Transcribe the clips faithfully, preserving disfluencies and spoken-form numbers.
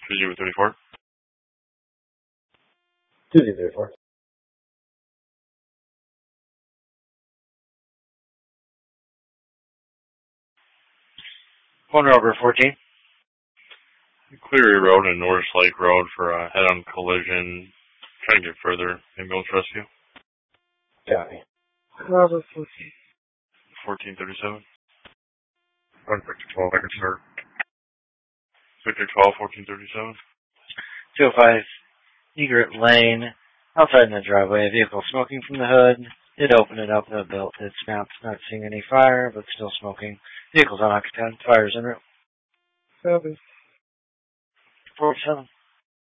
two zero three four. two zero three four. One Rover fourteen. Cleary Road and Norris Lake Road for a head-on collision. Trying to get further. Ambulance rescue. Copy. Rover fourteen. fourteen thirty-seven. one Victor twelve, I can start. Victor twelve, fourteen thirty-seven. two oh five Egret Lane. Outside in the driveway, a vehicle smoking from the hood. Did open it up, the belt did snap. Not seeing any fire, but still smoking. Vehicle's unoccupied. Fire's en route. Copy. forty-seven.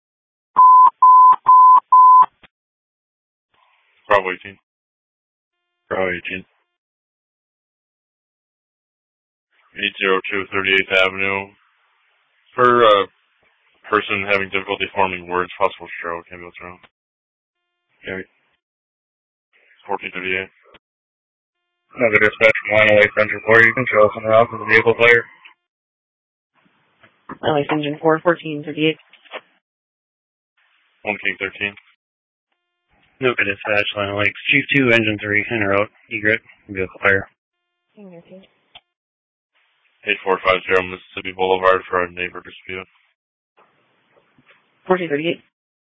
Bravo eighteen. Bravo eighteen. eight oh two thirty-eighth Avenue. For a person having difficulty forming words, possible stroke, ambulance around. Copy. fourteen thirty-eight. Another dispatch from one oh eight Central four. You can show us on the route of the vehicle player. L A Engine four, fourteen thirty-eight. one King thirteen. Nuka dispatch, Lana Lakes. Chief two, Engine three, en route. Egret, vehicle player. eight four five zero Mississippi Boulevard for a neighbor dispute. fourteen thirty-eight.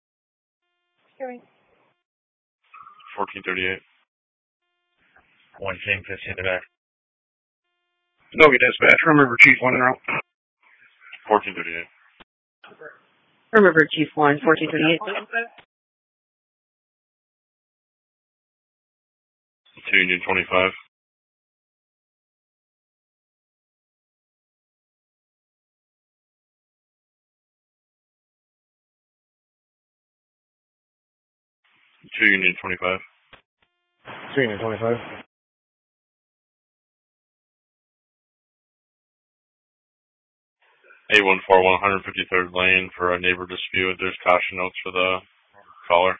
fourteen thirty-eight. one King fifteen to back. Nuka dispatch, remember Chief one en route. fourteen thirty-eight. Remember Chief one, fourteen thirty-eight. two Union twenty-five. two Union twenty-five. two Union twenty-five. eight one four one one fifty-third Lane for a neighbor dispute. There's caution notes for the caller.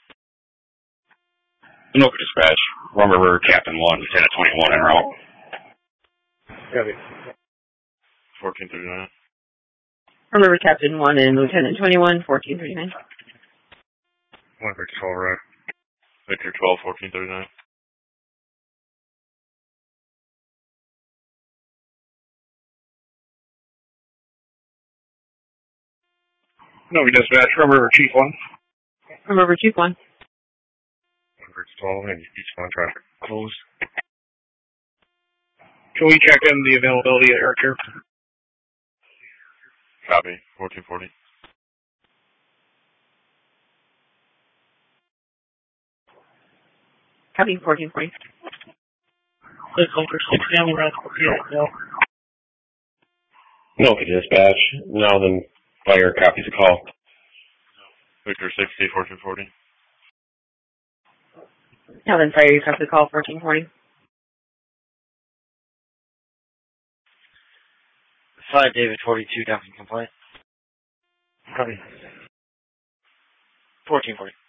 Nuka dispatch, remember Captain one, Lieutenant twenty-one en route. Copy. fourteen thirty-nine. Remember Captain one and Lieutenant twenty-one, fourteen thirty-nine. one Victor twelve, right. Victor twelve, fourteen thirty-nine. Nuka dispatch, remember Chief one. Remember Chief one. one Victor twelve, and each one traffic closed. Can we check in the availability at Eric here? Copy. fourteen forty. Copy, fourteen forty. Nuka dispatch. Now then, fire copies the call. Victor sixty, fourteen forty. Now then, fire, you copy the call, fourteen forty. five David forty-two, docking complaint. Copy. fourteen forty.